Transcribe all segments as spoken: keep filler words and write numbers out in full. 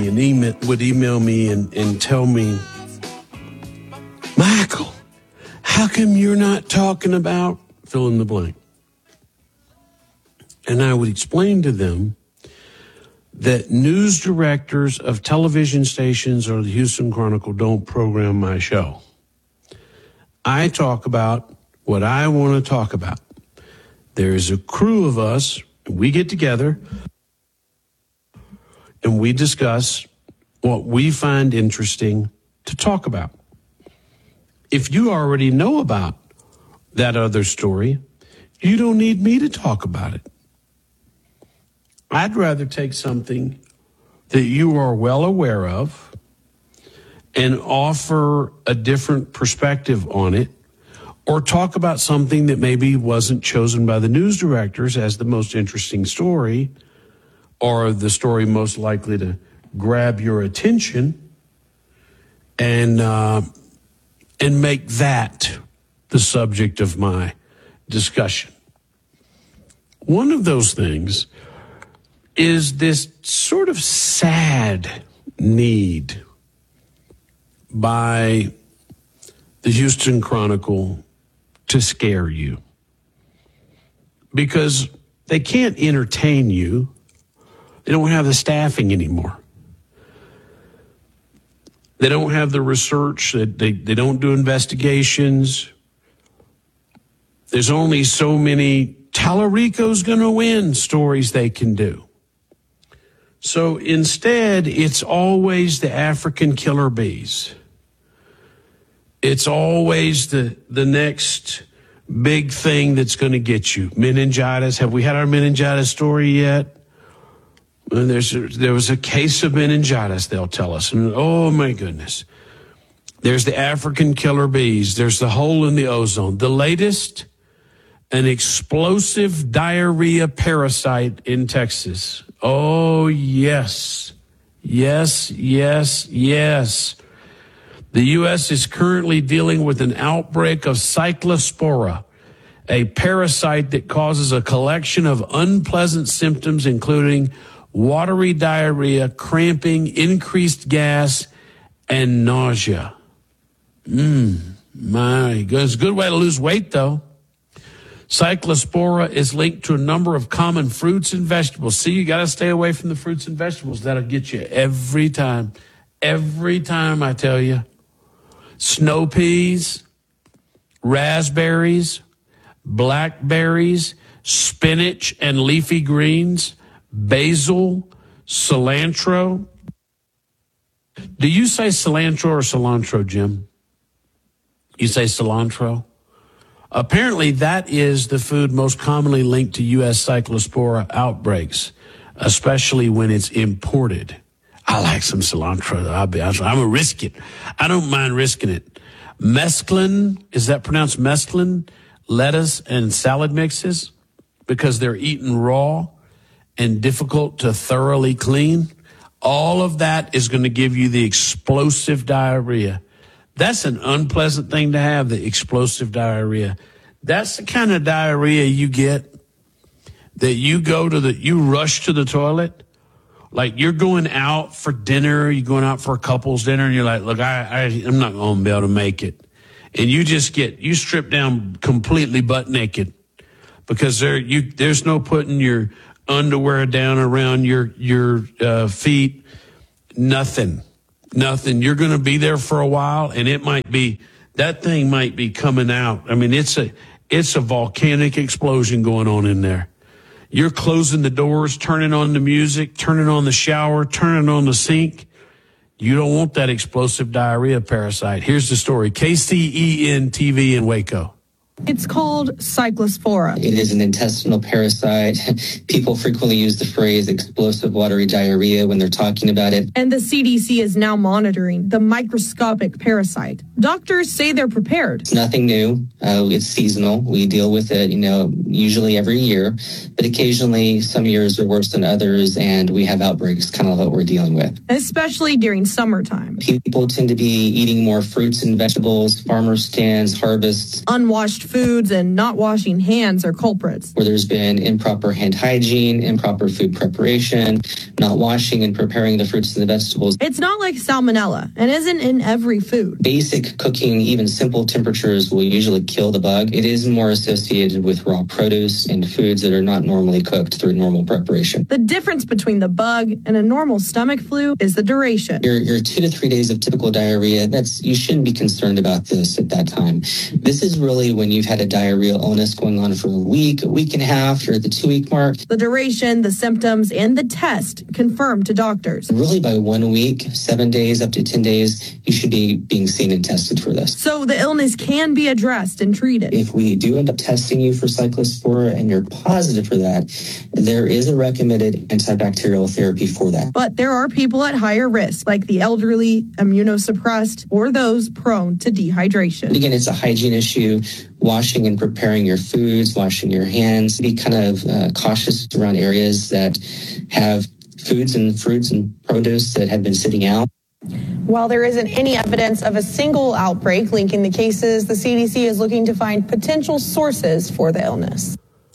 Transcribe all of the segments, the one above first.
and email, would email me and, and tell me, Michael, how come you're not talking about fill in the blank? And I would explain to them that news directors of television stations or the Houston Chronicle don't program my show. I talk about what I want to talk about. There's a crew of us, we get together, and we discuss what we find interesting to talk about. If you already know about that other story, you don't need me to talk about it. I'd rather take something that you are well aware of and offer a different perspective on it, or talk about something that maybe wasn't chosen by the news directors as the most interesting story, or the story most likely to grab your attention, and uh, and make that the subject of my discussion. One of those things is this sort of sad need by the Houston Chronicle to scare you, because they can't entertain you. They don't have the staffing anymore. They don't have the research. They, they, they don't do investigations. There's only so many Tallarico's going to win stories they can do. So instead, it's always the African killer bees. It's always the, the next big thing that's going to get you. Meningitis. Have we had our meningitis story yet? And there's a, there was a case of meningitis, they'll tell us. And oh, my goodness. There's the African killer bees. There's the hole in the ozone. The latest, an explosive diarrhea parasite in Texas. Oh, yes. Yes, yes, yes. The U S is currently dealing with an outbreak of Cyclospora, a parasite that causes a collection of unpleasant symptoms, including watery diarrhea, cramping, increased gas, and nausea. Mmm, my goodness. Good way to lose weight, though. Cyclospora is linked to a number of common fruits and vegetables. See, you got to stay away from the fruits and vegetables. That'll get you every time. Every time, I tell you. Snow peas, raspberries, blackberries, spinach and leafy greens, basil, cilantro. Do you say cilantro or cilantro, Jim? You say cilantro? Apparently, that is the food most commonly linked to U S cyclospora outbreaks, especially when it's imported. I like some cilantro, though. I'll be honest. I'm going to risk it. I don't mind risking it. Mesclun, is that pronounced mesclun? Lettuce and salad mixes, because they're eaten raw and difficult to thoroughly clean. All of that is going to give you the explosive diarrhea. That's an unpleasant thing to have, the explosive diarrhea. That's the kind of diarrhea you get that you go to the, you rush to the toilet. Like you're going out for dinner, you're going out for a couple's dinner, and you're like, look, I, I, I'm not going to be able to make it. And you just get, you strip down completely butt naked, because there, you, there's no putting your underwear down around your, your, uh, feet. Nothing, nothing. You're going to be there for a while, and it might be, that thing might be coming out. I mean, it's a, it's a volcanic explosion going on in there. You're closing the doors, turning on the music, turning on the shower, turning on the sink. You don't want that explosive diarrhea parasite. Here's the story. K C E N T V in Waco. It's called Cyclospora. It is an intestinal parasite. People frequently use the phrase explosive watery diarrhea when they're talking about it. And the C D C is now monitoring the microscopic parasite. Doctors say they're prepared. It's nothing new. Uh, it's seasonal. We deal with it, you know, usually every year. But occasionally, some years are worse than others, and we have outbreaks, kind of what we're dealing with. Especially during summertime. People tend to be eating more fruits and vegetables, farmer stands, harvests. Unwashed foods and not washing hands are culprits. Where there's been improper hand hygiene, improper food preparation, not washing and preparing the fruits and the vegetables. It's not like salmonella and isn't in every food. Basic cooking, even simple temperatures will usually kill the bug. It is more associated with raw produce and foods that are not normally cooked through normal preparation. The difference between the bug and a normal stomach flu is the duration. Your, your two to three days of typical diarrhea, that's you shouldn't be concerned about this at that time. This is really when you've had a diarrheal illness going on for a week, a week and a half, or at the two-week mark. The duration, the symptoms, and the test confirmed to doctors. Really, by one week, seven days, up to ten days, you should be being seen and tested for this. So the illness can be addressed and treated. If we do end up testing you for cyclospora and you're positive for that, there is a recommended antibacterial therapy for that. But there are people at higher risk, like the elderly, immunosuppressed, or those prone to dehydration. Again, it's a hygiene issue. Washing and preparing your foods, washing your hands. Be kind of uh, cautious around areas that have foods and fruits and produce that have been sitting out. While there isn't any evidence of a single outbreak linking the cases, the C D C is looking to find potential sources for the illness.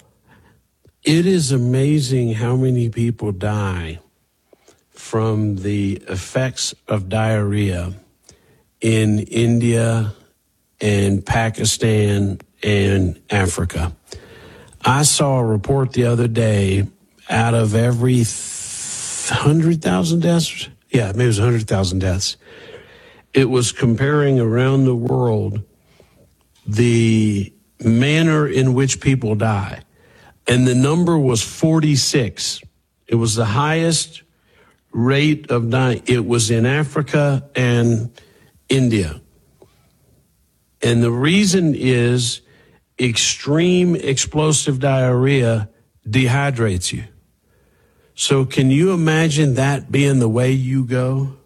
It is amazing how many people die from the effects of diarrhea in India and Pakistan and Africa. I saw a report the other day, out of every one hundred thousand deaths, yeah, maybe it was one hundred thousand deaths, it was comparing around the world the manner in which people die. And the number was forty-six. It was the highest rate of dying. It was in Africa and India. And the reason is extreme explosive diarrhea dehydrates you. So can you imagine that being the way you go?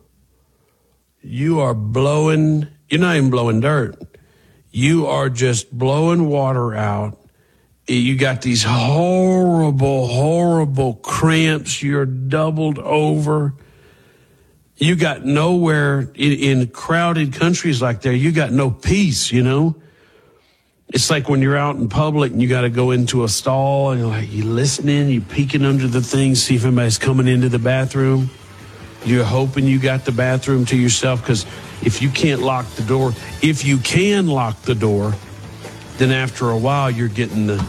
You are blowing, you're not even blowing dirt. You are just blowing water out. You got these horrible, horrible cramps. You're doubled over. You got nowhere in, in crowded countries like there. You got no peace, you know. It's like when you're out in public and you got to go into a stall and you're like, you listening, you peeking under the thing, see if anybody's coming into the bathroom. You're hoping you got the bathroom to yourself, because if you can't lock the door, if you can lock the door, then after a while you're getting the,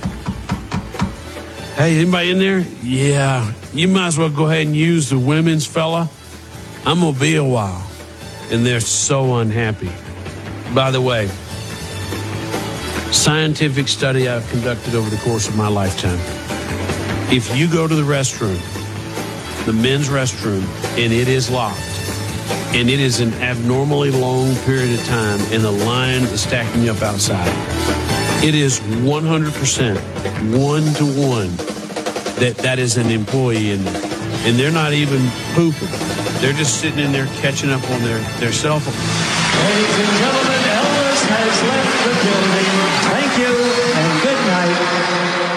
hey, anybody in there? Yeah, you might as well go ahead and use the women's fella. I'm going to be a while. And they're so unhappy. By the way, scientific study I've conducted over the course of my lifetime. If you go to the restroom, the men's restroom, and it is locked, and it is an abnormally long period of time, and the line is stacking you up outside, it is one hundred percent one to one that that is an employee in there. And they're not even pooping. They're just sitting in there catching up on their, their cell phone. Ladies and gentlemen, Elvis has left the building. Thank you and good night.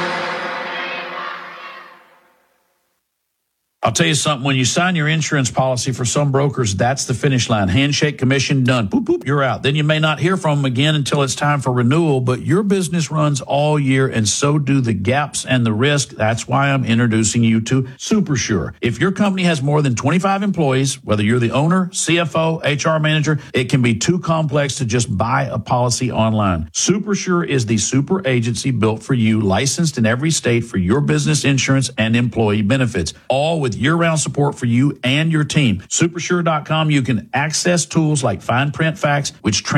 I'll tell you something, when you sign your insurance policy for some brokers, that's the finish line. Handshake, commission, done. Boop, boop, you're out. Then you may not hear from them again until it's time for renewal, but your business runs all year, and so do the gaps and the risk. That's why I'm introducing you to SuperSure. If your company has more than twenty-five employees, whether you're the owner, C F O, H R manager, it can be too complex to just buy a policy online. SuperSure is the super agency built for you, licensed in every state for your business insurance and employee benefits, all with year-round support for you and your team. Supersure dot com, you can access tools like fine print facts, which